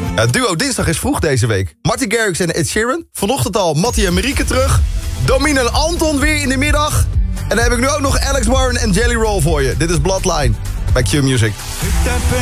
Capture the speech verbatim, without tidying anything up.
Ja, duo dinsdag is vroeg deze week. Martin Garrix en Ed Sheeran. Vanochtend al Mattie en Marieke terug. Domine en Anton weer in de middag. En dan heb ik nu ook nog Alex Warren en Jelly Roll voor je. Dit is Bloodline bij Q Music.